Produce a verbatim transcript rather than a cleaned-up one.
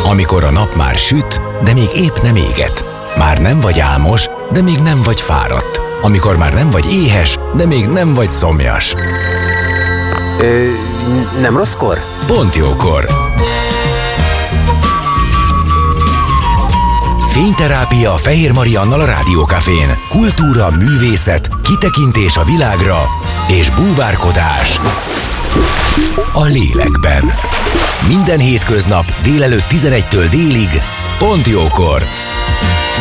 Amikor a nap már süt, de még épp nem éget. Már nem vagy álmos, de még nem vagy fáradt. Amikor már nem vagy éhes, de még nem vagy szomjas. Ö, nem rosszkor? Pont jókor! Fényterápia Fehér Mariannal a Rádiókafén. Kultúra, művészet, kitekintés a világra és búvárkodás a lélekben. Minden hétköznap délelőtt tizenegytől délig, pont jókor!